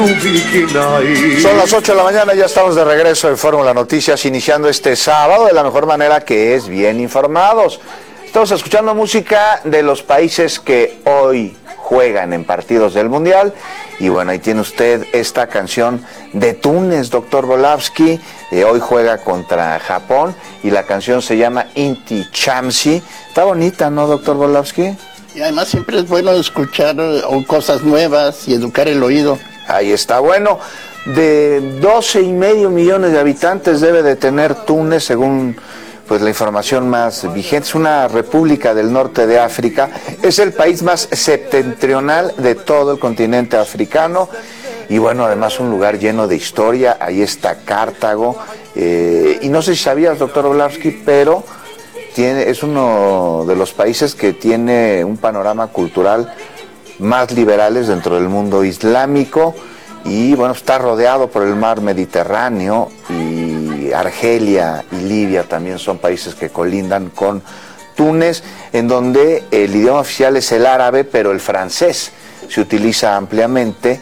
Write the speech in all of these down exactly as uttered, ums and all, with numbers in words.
Son las ocho de la mañana, ya estamos de regreso en Fórmula Noticias, iniciando este sábado de la mejor manera, que es bien informados. Estamos escuchando música de los países que hoy juegan en partidos del Mundial. Y bueno, ahí tiene usted esta canción de Túnez, doctor Volavsky. Eh, hoy juega contra Japón y la canción se llama Inti Chamsi. Está bonita, ¿no, doctor Volavsky? Y además siempre es bueno escuchar uh, cosas nuevas y educar el oído. Ahí está. Bueno, de doce y medio millones de habitantes debe de tener Túnez, según pues la información más vigente. Es una república del norte de África. Es el país más septentrional de todo el continente africano. Y bueno, además un lugar lleno de historia. Ahí está Cartago. Eh, y no sé si sabías, doctor Volavsky, pero tiene, es uno de los países que tiene un panorama cultural más liberales dentro del mundo islámico, y bueno, está rodeado por el mar Mediterráneo, y Argelia y Libia también son países que colindan con Túnez, en donde el idioma oficial es el árabe, pero el francés se utiliza ampliamente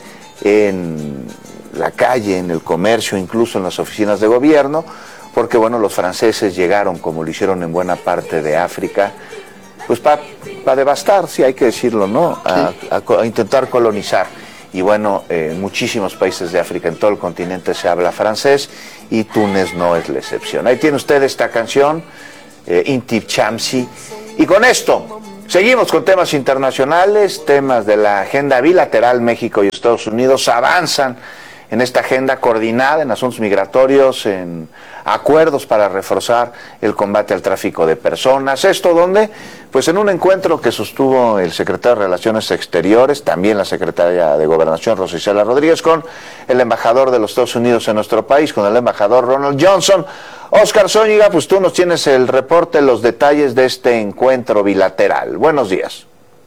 en la calle, en el comercio, incluso en las oficinas de gobierno, porque bueno, los franceses llegaron, como lo hicieron en buena parte de África, pues para pa devastar, sí hay que decirlo, ¿no? A, a, a intentar colonizar. Y bueno, en eh, muchísimos países de África, en todo el continente se habla francés, y Túnez no es la excepción. Ahí tiene usted esta canción, eh, Inti Chamsi. Y con esto, seguimos con temas internacionales, temas de la agenda bilateral. México y Estados Unidos avanzan en esta agenda coordinada en asuntos migratorios, en acuerdos para reforzar el combate al tráfico de personas. ¿Esto dónde? Pues en un encuentro que sostuvo el secretario de Relaciones Exteriores, también la secretaria de Gobernación, Rosa Isela Rodríguez, con el embajador de los Estados Unidos en nuestro país, con el embajador Ronald Johnson. Óscar Zúñiga, pues tú nos tienes el reporte, los detalles de este encuentro bilateral. Buenos días.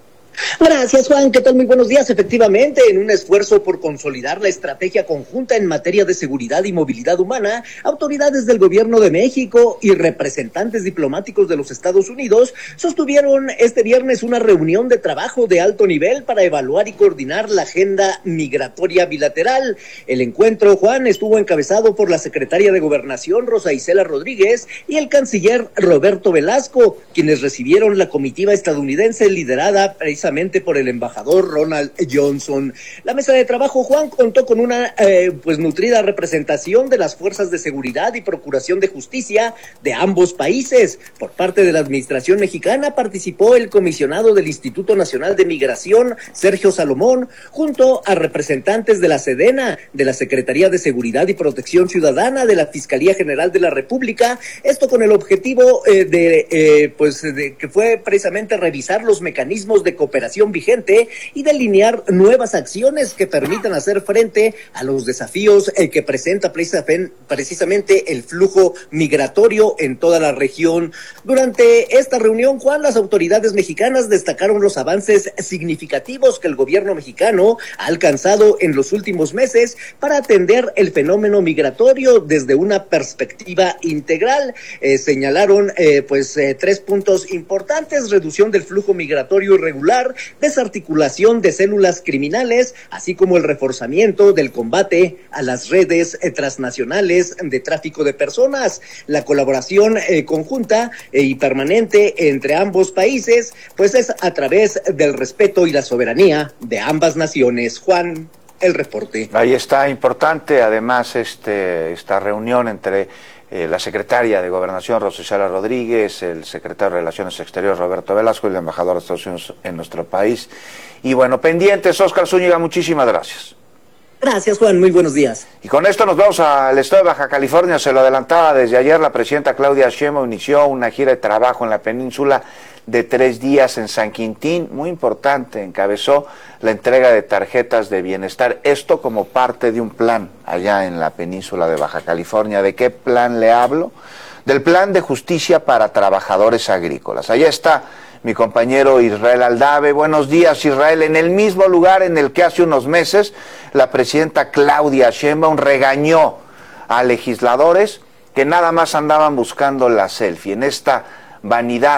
Gracias, Juan. ¿Qué tal? Muy buenos días. Efectivamente, en un esfuerzo por consolidar la estrategia conjunta en materia de seguridad y movilidad humana, autoridades del Gobierno de México y representantes diplomáticos de los Estados Unidos sostuvieron este viernes una reunión de trabajo de alto nivel para evaluar y coordinar la agenda migratoria bilateral. El encuentro, Juan, estuvo encabezado por la secretaria de Gobernación, Rosa Isela Rodríguez, y el canciller Roberto Velasco, quienes recibieron la comitiva estadounidense liderada precisamente por el embajador Ronald Johnson. La mesa de trabajo, Juan, contó con una eh, pues nutrida representación de las fuerzas de seguridad y procuración de justicia de ambos países. Por parte de la administración mexicana participó el comisionado del Instituto Nacional de Migración, Sergio Salomón, junto a representantes de la Sedena, de la Secretaría de Seguridad y Protección Ciudadana, de la Fiscalía General de la República. Esto con el objetivo eh, de eh, pues de que fue precisamente revisar los mecanismos de cooperación vigente y delinear nuevas acciones que permitan hacer frente a los desafíos eh, que presenta precisamente el flujo migratorio en toda la región. Durante esta reunión, Juan, las autoridades mexicanas destacaron los avances significativos que el gobierno mexicano ha alcanzado en los últimos meses para atender el fenómeno migratorio desde una perspectiva integral. Eh, señalaron eh, pues eh, tres puntos importantes: reducción del flujo migratorio irregular, desarticulación de células criminales, así como el reforzamiento del combate a las redes eh, transnacionales de tráfico de personas. La colaboración eh, conjunta eh, y permanente entre ambos países, pues es a través del respeto y la soberanía de ambas naciones. Juan, el reporte. Ahí está, importante además este esta reunión entre Eh, la secretaria de Gobernación, Rosa Isela Rodríguez, el secretario de Relaciones Exteriores, Roberto Velasco, y el embajador de Estados Unidos en nuestro país. Y bueno, pendientes, Óscar Zúñiga, muchísimas gracias. Gracias, Juan, muy buenos días. Y con esto nos vamos al estado de Baja California. Se lo adelantaba desde ayer, la presidenta Claudia Sheinbaum inició una gira de trabajo en la península de tres días en San Quintín, muy importante. Encabezó la entrega de tarjetas de bienestar, esto como parte de un plan allá en la península de Baja California. ¿De qué plan le hablo? Del plan de justicia para trabajadores agrícolas. Allá está mi compañero Israel Aldave. Buenos días, Israel. En el mismo lugar en el que hace unos meses la presidenta Claudia Sheinbaum regañó a legisladores que nada más andaban buscando la selfie, en esta vanidad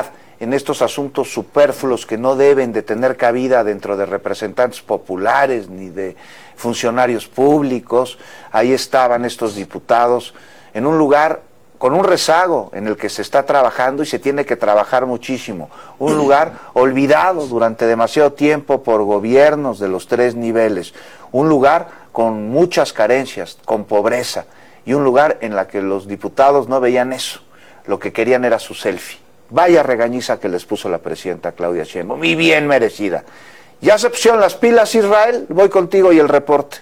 en estos asuntos superfluos que no deben de tener cabida dentro de representantes populares ni de funcionarios públicos. Ahí estaban estos diputados en un lugar con un rezago en el que se está trabajando y se tiene que trabajar muchísimo. Un lugar olvidado durante demasiado tiempo por gobiernos de los tres niveles. Un lugar con muchas carencias, con pobreza, y un lugar en la que los diputados no veían eso. Lo que querían era su selfie. Vaya regañiza que les puso la presidenta Claudia Sheinbaum, y bien merecida. ¿Ya se pusieron las pilas, Israel? Voy contigo y el reporte.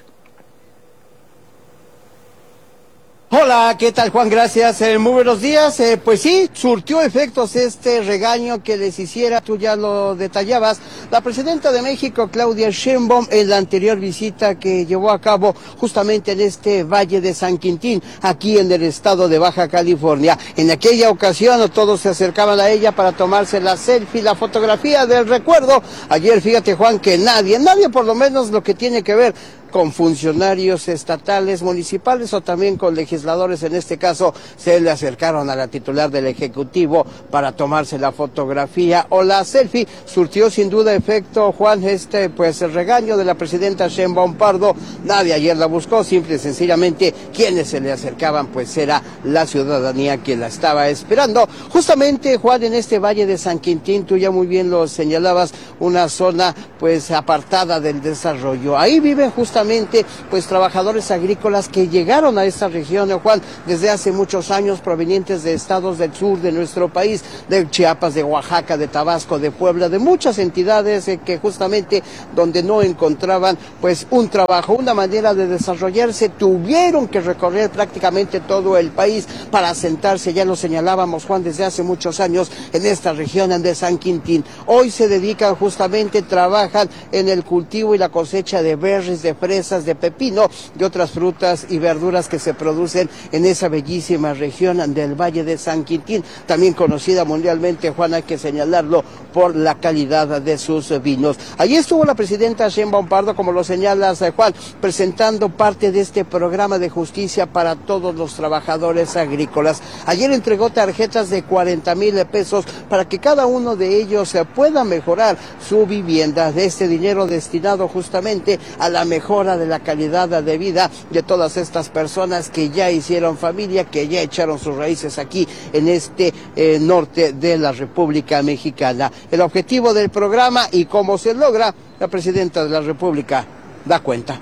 Hola, ¿qué tal, Juan? Gracias, eh, muy buenos días. Eh, pues sí, surtió efectos este regaño que les hiciera, tú ya lo detallabas, la presidenta de México, Claudia Sheinbaum, en la anterior visita que llevó a cabo justamente en este Valle de San Quintín, aquí en el estado de Baja California. En aquella ocasión todos se acercaban a ella para tomarse la selfie, la fotografía del recuerdo. Ayer, fíjate, Juan, que nadie, nadie por lo menos lo que tiene que ver con funcionarios estatales, municipales o también con legisladores, en este caso, se le acercaron a la titular del Ejecutivo para tomarse la fotografía o la selfie. Surtió sin duda efecto, Juan, este pues el regaño de la presidenta Sheinbaum Pardo. Nadie ayer la buscó, simple y sencillamente quienes se le acercaban pues era la ciudadanía que la estaba esperando. Justamente, Juan, en este Valle de San Quintín, tú ya muy bien lo señalabas, una zona pues apartada del desarrollo. Ahí vive justamente pues trabajadores agrícolas que llegaron a esta región, Juan, desde hace muchos años, provenientes de estados del sur de nuestro país, de Chiapas, de Oaxaca, de Tabasco, de Puebla, de muchas entidades eh, que justamente donde no encontraban pues un trabajo, una manera de desarrollarse, tuvieron que recorrer prácticamente todo el país para asentarse, ya lo señalábamos, Juan, desde hace muchos años en esta región de San Quintín. Hoy se dedican justamente, trabajan en el cultivo y la cosecha de berries, de fresas, de pepino, de otras frutas y verduras que se producen en esa bellísima región del Valle de San Quintín, también conocida mundialmente, Juan, hay que señalarlo, por la calidad de sus vinos. Allí estuvo la presidenta Sheinbaum Pardo, como lo señalas, Juan, presentando parte de este programa de justicia para todos los trabajadores agrícolas. Ayer entregó tarjetas de cuarenta mil pesos para que cada uno de ellos pueda mejorar su vivienda. De este dinero destinado justamente a la mejora de la calidad de vida de todas estas personas que ya hicieron familia, que ya echaron sus raíces aquí en este eh, norte de la República Mexicana. El objetivo del programa y cómo se logra, la presidenta de la República da cuenta.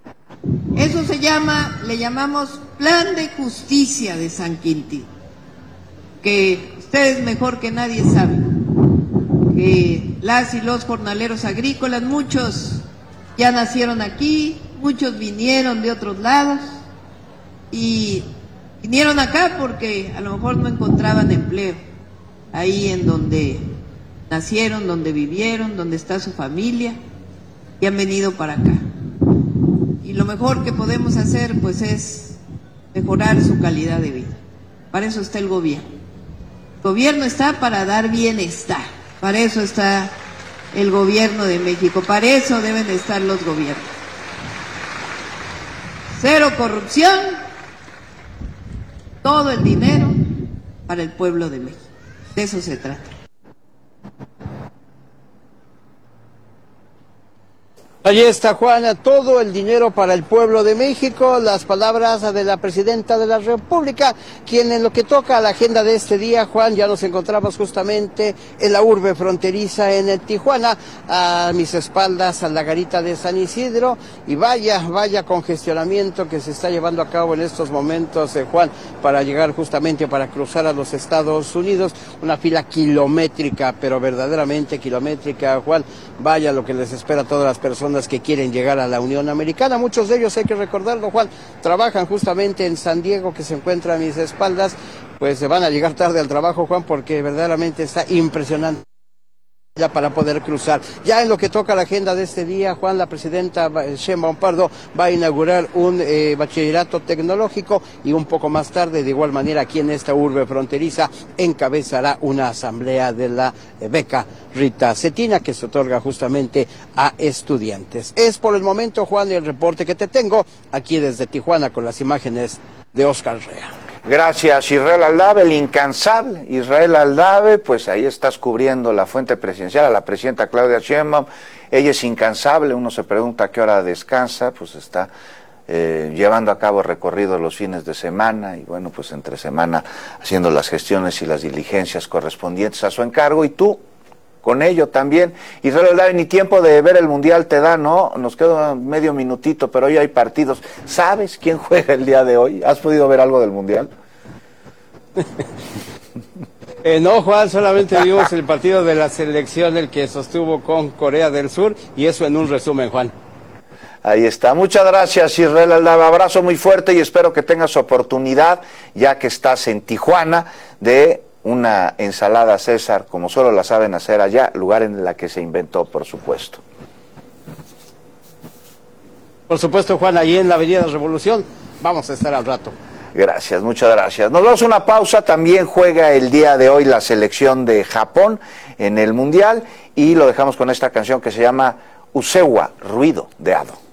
Eso se llama, le llamamos Plan de Justicia de San Quintín, que ustedes mejor que nadie saben que las y los jornaleros agrícolas, muchos ya nacieron aquí, muchos vinieron de otros lados y vinieron acá porque a lo mejor no encontraban empleo ahí en donde nacieron, donde vivieron, donde está su familia, y han venido para acá. Y lo mejor que podemos hacer pues es mejorar su calidad de vida. Para eso está el gobierno. El gobierno está para dar bienestar, para eso está el gobierno de México, para eso deben de estar los gobiernos. Cero corrupción, todo el dinero para el pueblo de México. De eso se trata. Allí está, Juana, todo el dinero para el pueblo de México, las palabras de la presidenta de la República, quien en lo que toca a la agenda de este día, Juan, ya nos encontramos justamente en la urbe fronteriza en Tijuana, a mis espaldas a la garita de San Isidro, y vaya, vaya congestionamiento que se está llevando a cabo en estos momentos, eh, Juan, para llegar justamente, para cruzar a los Estados Unidos, una fila kilométrica, pero verdaderamente kilométrica, Juan, vaya lo que les espera a todas las personas que quieren llegar a la Unión Americana. Muchos de ellos, hay que recordarlo, Juan, trabajan justamente en San Diego, que se encuentra a mis espaldas, pues se van a llegar tarde al trabajo, Juan, porque verdaderamente está impresionante ya para poder cruzar. Ya en lo que toca la agenda de este día, Juan, la presidenta Sheinbaum Pardo va a inaugurar un eh, bachillerato tecnológico, y un poco más tarde, de igual manera, aquí en esta urbe fronteriza, encabezará una asamblea de la eh, beca Rita Cetina, que se otorga justamente a estudiantes. Es por el momento, Juan, el reporte que te tengo aquí desde Tijuana, con las imágenes de Oscar Rea. Gracias, Israel Aldave, el incansable Israel Aldave, pues ahí estás cubriendo la fuente presidencial, a la presidenta Claudia Sheinbaum. Ella es incansable, uno se pregunta a qué hora descansa, pues está eh, llevando a cabo recorridos los fines de semana y bueno, pues entre semana haciendo las gestiones y las diligencias correspondientes a su encargo. Y tú, con ello también, Israel Aldave, ni tiempo de ver el Mundial te da, ¿no? Nos queda medio minutito, pero hoy hay partidos. ¿Sabes quién juega el día de hoy? ¿Has podido ver algo del Mundial? Eh, no, Juan, solamente vimos el partido de la selección, el que sostuvo con Corea del Sur, y eso en un resumen, Juan. Ahí está. Muchas gracias, Israel Aldave. Abrazo muy fuerte y espero que tengas oportunidad, ya que estás en Tijuana, de una ensalada César, como solo la saben hacer allá, lugar en la que se inventó, por supuesto. Por supuesto, Juan, allí en la Avenida Revolución, vamos a estar al rato. Gracias, muchas gracias. Nos vamos a una pausa. También juega el día de hoy la selección de Japón en el Mundial y lo dejamos con esta canción que se llama Usewa, Ruido de Hado.